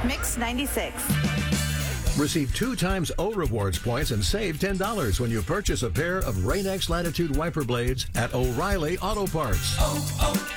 Mix 96. Receive 2 times O Rewards points and save $10 when you purchase a pair of Rain-X Latitude wiper blades at O'Reilly Auto Parts.